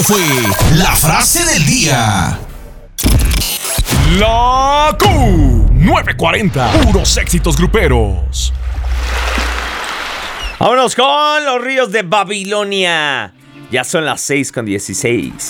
Fue la frase del día. La Q940. Puros éxitos gruperos. Vámonos con los ríos de Babilonia. Ya son las 6:16.